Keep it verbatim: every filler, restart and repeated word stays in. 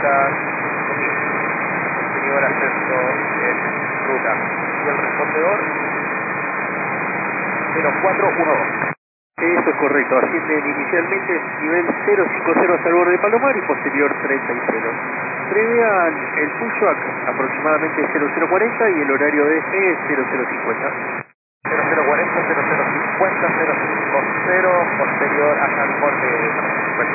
ruta posterior ascenso en ruta. Y el respondedor cero cuatro uno dos. Eso es correcto, ascienden inicialmente nivel cero cinco cero hasta el borde de Palomar y posterior treinta y cero. Prevean el push back aproximadamente cero cero cuarenta y el horario de despegue es cero cero cincuenta. cero cero cuarenta, cero cero cincuenta, cero cinco cero, posterior hasta el borde de